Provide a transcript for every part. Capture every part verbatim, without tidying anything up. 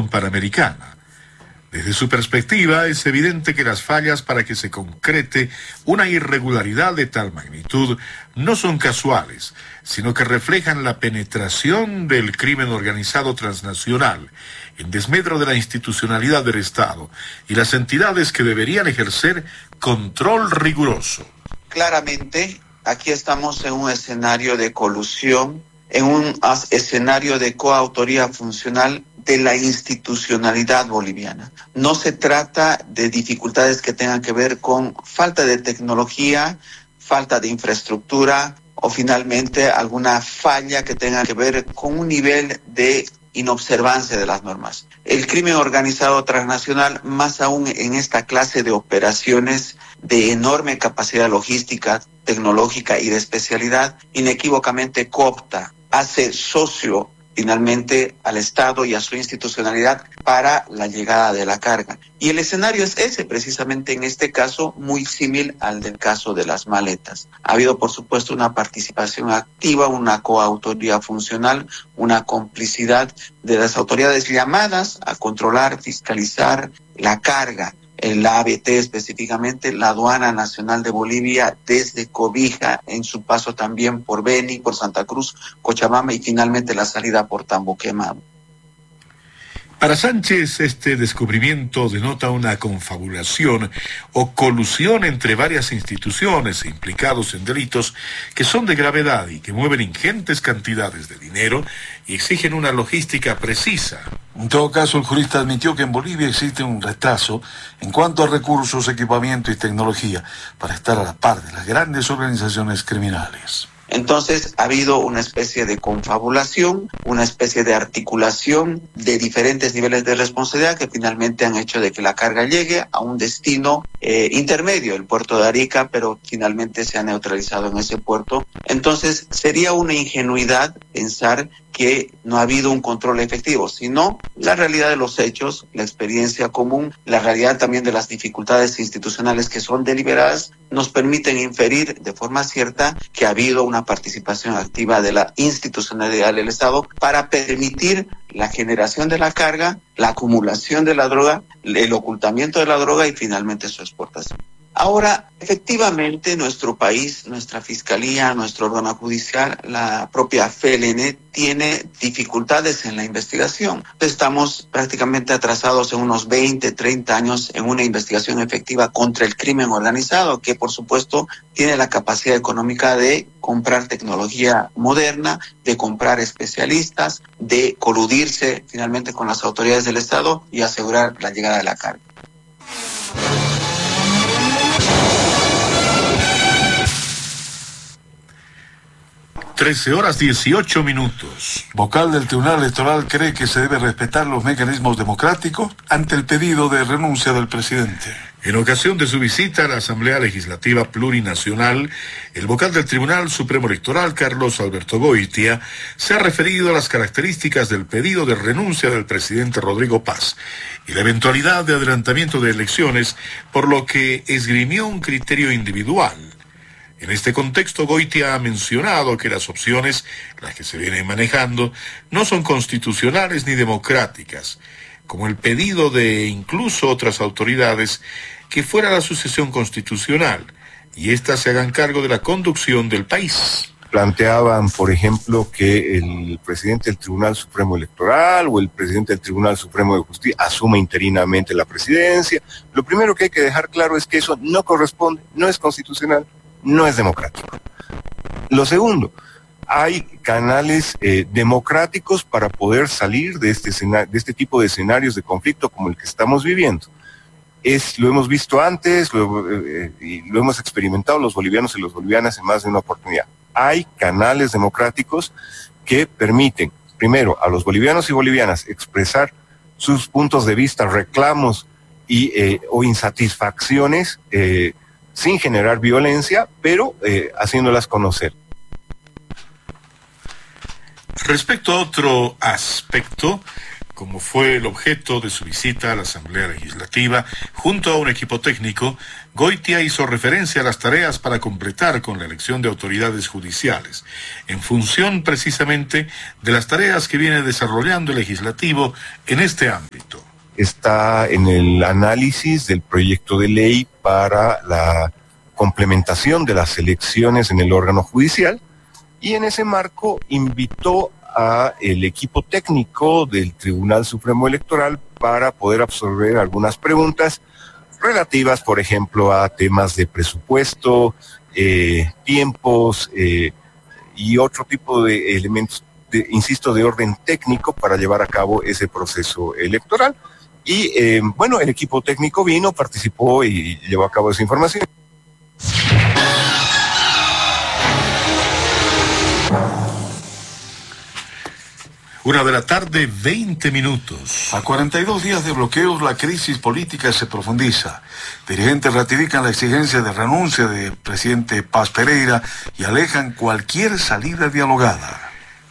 con Panamericana. Desde su perspectiva, es evidente que las fallas para que se concrete una irregularidad de tal magnitud no son casuales, sino que reflejan la penetración del crimen organizado transnacional en desmedro de la institucionalidad del Estado y las entidades que deberían ejercer control riguroso. Claramente, aquí estamos en un escenario de colusión, en un escenario de coautoría funcional de la institucionalidad boliviana. No se trata de dificultades que tengan que ver con falta de tecnología, falta de infraestructura o finalmente alguna falla que tenga que ver con un nivel de inobservancia de las normas. El crimen organizado transnacional, más aún en esta clase de operaciones de enorme capacidad logística, tecnológica y de especialidad, inequívocamente coopta, hace socio finalmente al Estado y a su institucionalidad para la llegada de la carga. Y el escenario es ese, precisamente en este caso, muy similar al del caso de las maletas. Ha habido, por supuesto, una participación activa, una coautoría funcional, una complicidad de las autoridades llamadas a controlar, fiscalizar la carga. En la A B T específicamente, la Aduana Nacional de Bolivia, desde Cobija, en su paso también por Beni, por Santa Cruz, Cochabamba y finalmente la salida por Tamboquema. Para Sánchez, este descubrimiento denota una confabulación o colusión entre varias instituciones implicados en delitos que son de gravedad y que mueven ingentes cantidades de dinero y exigen una logística precisa. En todo caso, el jurista admitió que en Bolivia existe un retraso en cuanto a recursos, equipamiento y tecnología para estar a la par de las grandes organizaciones criminales. Entonces ha habido una especie de confabulación, una especie de articulación de diferentes niveles de responsabilidad que finalmente han hecho de que la carga llegue a un destino eh, intermedio, el puerto de Arica, pero finalmente se ha neutralizado en ese puerto. Entonces sería una ingenuidad pensar que no ha habido un control efectivo, sino la realidad de los hechos, la experiencia común, la realidad también de las dificultades institucionales que son deliberadas, nos permiten inferir de forma cierta que ha habido una participación activa de la institucionalidad del Estado para permitir la generación de la carga, la acumulación de la droga, el ocultamiento de la droga y finalmente su exportación. Ahora, efectivamente, nuestro país, nuestra fiscalía, nuestro órgano judicial, la propia F L N tiene dificultades en la investigación. Estamos prácticamente atrasados en unos veinte, treinta años en una investigación efectiva contra el crimen organizado, que por supuesto tiene la capacidad económica de comprar tecnología moderna, de comprar especialistas, de coludirse finalmente con las autoridades del Estado y asegurar la llegada de la carga. trece horas dieciocho minutos. Vocal del Tribunal Electoral cree que se debe respetar los mecanismos democráticos ante el pedido de renuncia del presidente. En ocasión de su visita a la Asamblea Legislativa Plurinacional, el vocal del Tribunal Supremo Electoral, Carlos Alberto Goitia, se ha referido a las características del pedido de renuncia del presidente Rodrigo Paz y la eventualidad de adelantamiento de elecciones, por lo que esgrimió un criterio individual. En este contexto, Goitia ha mencionado que las opciones, las que se vienen manejando, no son constitucionales ni democráticas, como el pedido de incluso otras autoridades que fuera la sucesión constitucional y éstas se hagan cargo de la conducción del país. Planteaban, por ejemplo, que el presidente del Tribunal Supremo Electoral o el presidente del Tribunal Supremo de Justicia asuma interinamente la presidencia. Lo primero que hay que dejar claro es que eso no corresponde, no es constitucional, no es democrático. Lo segundo, hay canales eh, democráticos para poder salir de este, de este tipo de escenarios de conflicto como el que estamos viviendo. Es, lo hemos visto antes, lo, eh, y lo hemos experimentado los bolivianos y las bolivianas en más de una oportunidad. Hay canales democráticos que permiten, primero, a los bolivianos y bolivianas expresar sus puntos de vista, reclamos y, eh, o insatisfacciones, eh, sin generar violencia, pero eh, haciéndolas conocer. Respecto a otro aspecto, como fue el objeto de su visita a la Asamblea Legislativa, junto a un equipo técnico, Goitia hizo referencia a las tareas para completar con la elección de autoridades judiciales, en función precisamente de las tareas que viene desarrollando el legislativo en este ámbito. Está en el análisis del proyecto de ley para la complementación de las elecciones en el órgano judicial, y en ese marco invitó a el equipo técnico del Tribunal Supremo Electoral para poder absorber algunas preguntas relativas, por ejemplo, a temas de presupuesto, eh, tiempos eh, y otro tipo de elementos, de, insisto, de orden técnico para llevar a cabo ese proceso electoral. Y eh, bueno, el equipo técnico vino, participó y llevó a cabo esa información. Una de la tarde, veinte minutos. A cuarenta y dos días de bloqueos, la crisis política se profundiza. Dirigentes ratifican la exigencia de renuncia del presidente Paz Pereira y alejan cualquier salida dialogada.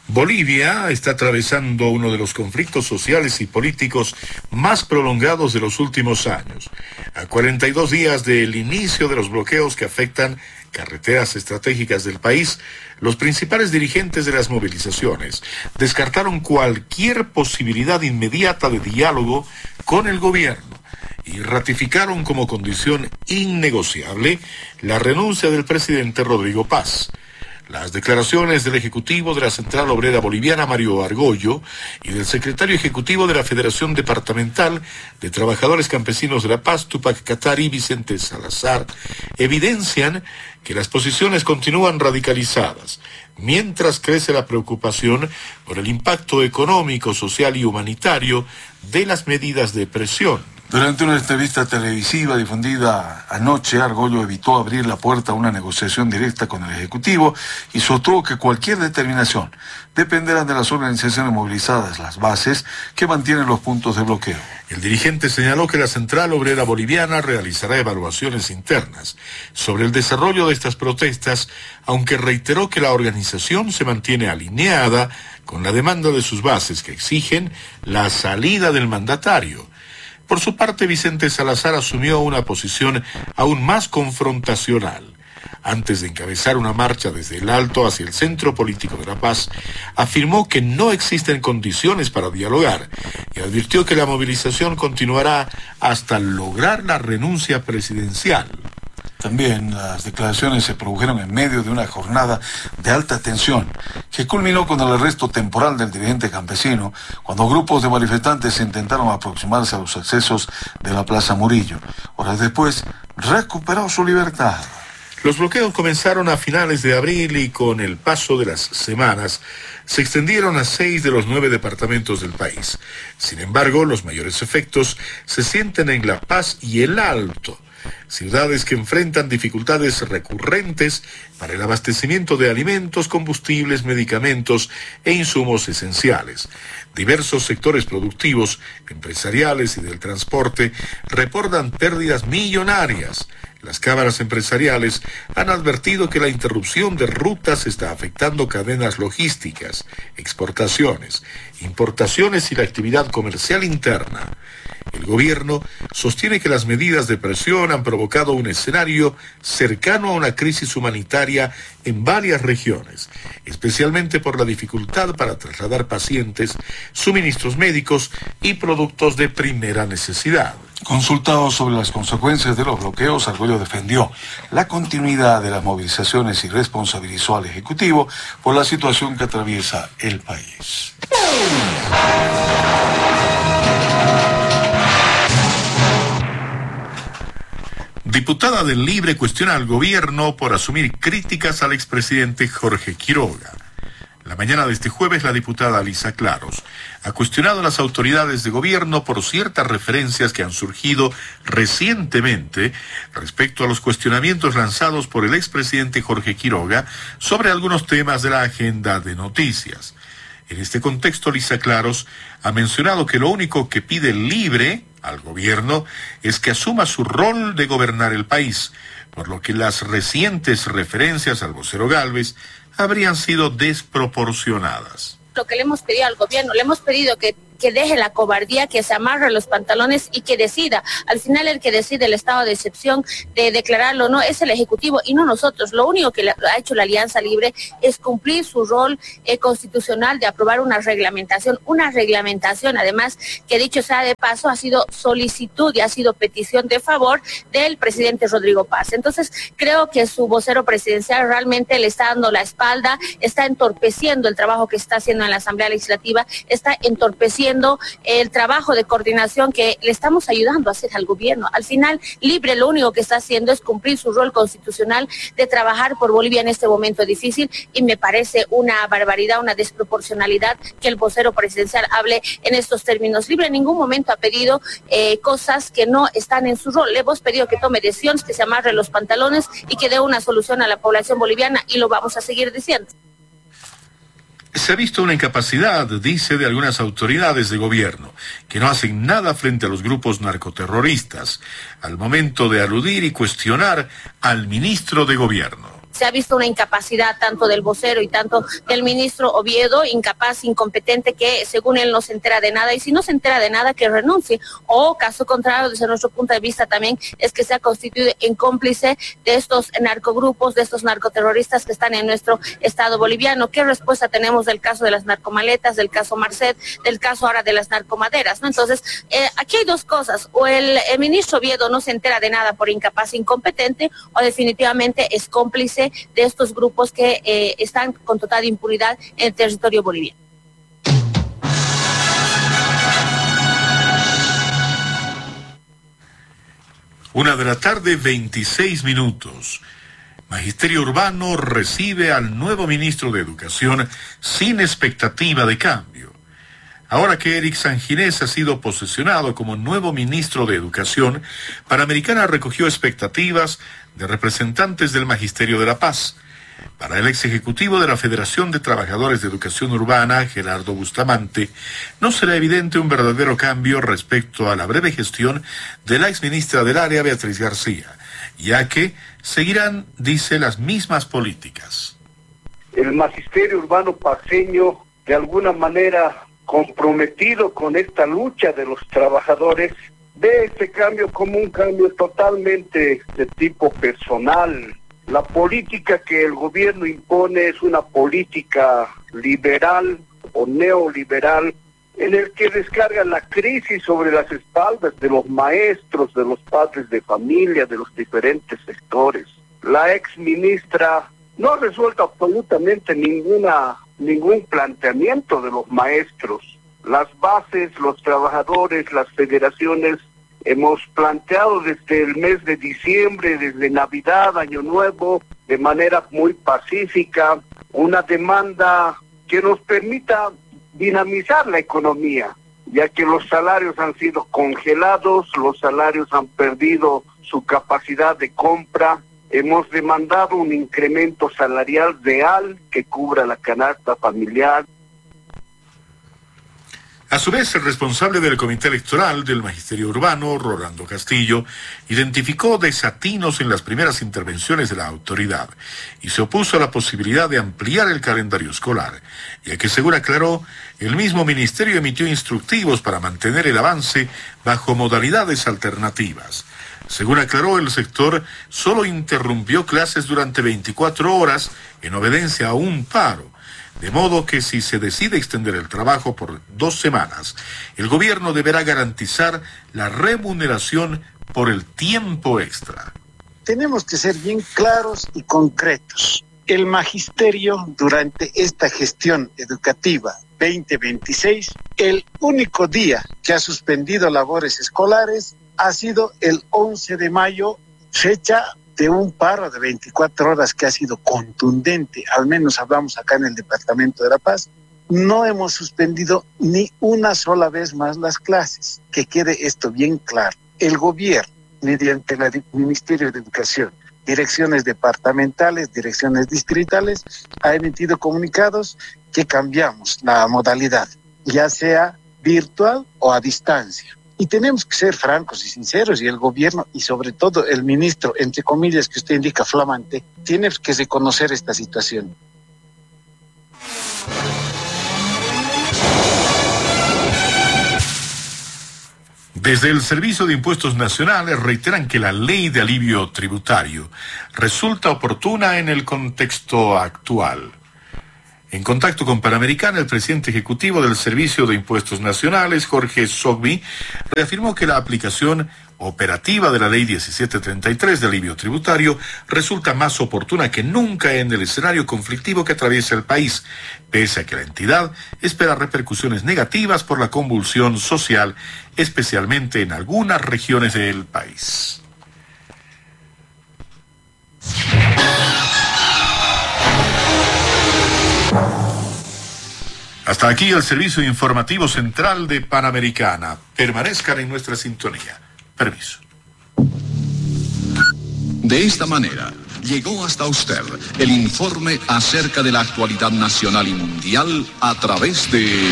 Bolivia está atravesando uno de los conflictos sociales y políticos más prolongados de los últimos años. A cuarenta y dos días del inicio de los bloqueos que afectan carreteras estratégicas del país, los principales dirigentes de las movilizaciones descartaron cualquier posibilidad inmediata de diálogo con el gobierno y ratificaron como condición innegociable la renuncia del presidente Rodrigo Paz. Las declaraciones del ejecutivo de la Central Obrera Boliviana, Mario Argollo, y del secretario ejecutivo de la Federación Departamental de Trabajadores Campesinos de La Paz, Tupac Katari, Vicente Salazar, evidencian que las posiciones continúan radicalizadas, mientras crece la preocupación por el impacto económico, social y humanitario de las medidas de presión. Durante una entrevista televisiva difundida anoche, Argollo evitó abrir la puerta a una negociación directa con el Ejecutivo y sostuvo que cualquier determinación dependerá de las organizaciones movilizadas, las bases que mantienen los puntos de bloqueo. El dirigente señaló que la Central Obrera Boliviana realizará evaluaciones internas sobre el desarrollo de estas protestas, aunque reiteró que la organización se mantiene alineada con la demanda de sus bases que exigen la salida del mandatario. Por su parte, Vicente Salazar asumió una posición aún más confrontacional. Antes de encabezar una marcha desde el Alto hacia el Centro Político de La Paz, afirmó que no existen condiciones para dialogar y advirtió que la movilización continuará hasta lograr la renuncia presidencial. También las declaraciones se produjeron en medio de una jornada de alta tensión que culminó con el arresto temporal del dirigente campesino cuando grupos de manifestantes intentaron aproximarse a los accesos de la Plaza Murillo. Horas después, recuperó su libertad. Los bloqueos comenzaron a finales de abril y con el paso de las semanas se extendieron a seis de los nueve departamentos del país. Sin embargo, los mayores efectos se sienten en La Paz y el Alto, ciudades que enfrentan dificultades recurrentes para el abastecimiento de alimentos, combustibles, medicamentos e insumos esenciales. Diversos sectores productivos, empresariales y del transporte reportan pérdidas millonarias. Las cámaras empresariales han advertido que la interrupción de rutas está afectando cadenas logísticas, exportaciones, importaciones y la actividad comercial interna. El gobierno sostiene que las medidas de presión han provocado un escenario cercano a una crisis humanitaria en varias regiones, especialmente por la dificultad para trasladar pacientes, suministros médicos y productos de primera necesidad. Consultado sobre las consecuencias de los bloqueos, Argollo defendió la continuidad de las movilizaciones y responsabilizó al Ejecutivo por la situación que atraviesa el país. Diputada del Libre cuestiona al gobierno por asumir críticas al expresidente Jorge Quiroga. La mañana de este jueves, la diputada Lisa Claros ha cuestionado a las autoridades de gobierno por ciertas referencias que han surgido recientemente respecto a los cuestionamientos lanzados por el expresidente Jorge Quiroga sobre algunos temas de la agenda de noticias. En este contexto, Lisa Claros ha mencionado que lo único que pide Libre al gobierno es que asuma su rol de gobernar el país, por lo que las recientes referencias al vocero Gálvez habrían sido desproporcionadas. Lo que le hemos pedido al gobierno, le hemos pedido que que deje la cobardía, que se amarre los pantalones y que decida. Al final el que decide el estado de excepción de declararlo o no es el Ejecutivo y no nosotros. Lo único que ha hecho la Alianza Libre es cumplir su rol eh, constitucional de aprobar una reglamentación, una reglamentación además que dicho sea de paso ha sido solicitud y ha sido petición de favor del presidente Rodrigo Paz. Entonces creo que su vocero presidencial realmente le está dando la espalda, está entorpeciendo el trabajo que está haciendo en la Asamblea Legislativa, está entorpeciendo el trabajo de coordinación que le estamos ayudando a hacer al gobierno. Al final, Libre lo único que está haciendo es cumplir su rol constitucional de trabajar por Bolivia en este momento difícil y me parece una barbaridad, una desproporcionalidad que el vocero presidencial hable en estos términos. Libre en ningún momento ha pedido eh, cosas que no están en su rol. Le hemos pedido que tome decisiones, que se amarre los pantalones y que dé una solución a la población boliviana y lo vamos a seguir diciendo. Se ha visto una incapacidad, dice, de algunas autoridades de gobierno, que no hacen nada frente a los grupos narcoterroristas, al momento de aludir y cuestionar al ministro de gobierno. Se ha visto una incapacidad tanto del vocero y tanto del ministro Oviedo, incapaz, incompetente, que según él no se entera de nada, y si no se entera de nada, que renuncie, o caso contrario, desde nuestro punto de vista también, es que se ha constituido en cómplice de estos narcogrupos, de estos narcoterroristas que están en nuestro estado boliviano. ¿Qué respuesta tenemos del caso de las narcomaletas, del caso Marcet, del caso ahora de las narcomaderas, ¿no? Entonces, eh, aquí hay dos cosas, o el, el ministro Oviedo no se entera de nada por incapaz, incompetente, o definitivamente es cómplice de estos grupos que eh, están con total impunidad en el territorio boliviano. Una de la tarde, veintiséis minutos. Magisterio Urbano recibe al nuevo ministro de Educación sin expectativa de cambio. Ahora que Eric Sanginés ha sido posesionado como nuevo ministro de Educación, Panamericana recogió expectativas de representantes del Magisterio de la Paz. Para el ex ejecutivo de la Federación de Trabajadores de Educación Urbana, Gerardo Bustamante, no será evidente un verdadero cambio respecto a la breve gestión de la exministra del área, Beatriz García, ya que seguirán, dice, las mismas políticas. El Magisterio Urbano paceño, de alguna manera comprometido con esta lucha de los trabajadores, ve este cambio como un cambio totalmente de tipo personal. La política que el gobierno impone es una política liberal o neoliberal en el que descarga la crisis sobre las espaldas de los maestros, de los padres de familia, de los diferentes sectores. La ex ministra no ha resuelto absolutamente ninguna ningún planteamiento de los maestros. Las bases, los trabajadores, las federaciones, hemos planteado desde el mes de diciembre, desde Navidad, Año Nuevo, de manera muy pacífica, una demanda que nos permita dinamizar la economía, ya que los salarios han sido congelados, los salarios han perdido su capacidad de compra. Hemos demandado un incremento salarial real que cubra la canasta familiar. A su vez, el responsable del Comité Electoral del Magisterio Urbano, Rolando Castillo, identificó desatinos en las primeras intervenciones de la autoridad y se opuso a la posibilidad de ampliar el calendario escolar, ya que, según aclaró, el mismo ministerio emitió instructivos para mantener el avance bajo modalidades alternativas. Según aclaró, el sector solo interrumpió clases durante veinticuatro horas en obediencia a un paro, de modo que si se decide extender el trabajo por dos semanas, el gobierno deberá garantizar la remuneración por el tiempo extra. Tenemos que ser bien claros y concretos. El magisterio durante esta gestión educativa veinte veintiséis, el único día que ha suspendido labores escolares ha sido el once de mayo, fecha de un paro de veinticuatro horas que ha sido contundente, al menos hablamos acá en el Departamento de La Paz. No hemos suspendido ni una sola vez más las clases, que quede esto bien claro. El gobierno, mediante el Ministerio de Educación, direcciones departamentales, direcciones distritales, ha emitido comunicados que cambiamos la modalidad, ya sea virtual o a distancia. Y tenemos que ser francos y sinceros, y el gobierno, y sobre todo el ministro, entre comillas, que usted indica flamante, tiene que reconocer esta situación. Desde el Servicio de Impuestos Nacionales reiteran que la ley de alivio tributario resulta oportuna en el contexto actual. En contacto con Panamericana, el presidente ejecutivo del Servicio de Impuestos Nacionales, Jorge Sogbi, reafirmó que la aplicación operativa de la Ley diecisiete treinta y tres de alivio tributario resulta más oportuna que nunca en el escenario conflictivo que atraviesa el país, pese a que la entidad espera repercusiones negativas por la convulsión social, especialmente en algunas regiones del país. Hasta aquí el servicio informativo central de Panamericana. Permanezcan en nuestra sintonía. Permiso. De esta manera, llegó hasta usted el informe acerca de la actualidad nacional y mundial a través de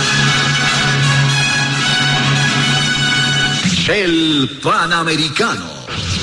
el Panamericano.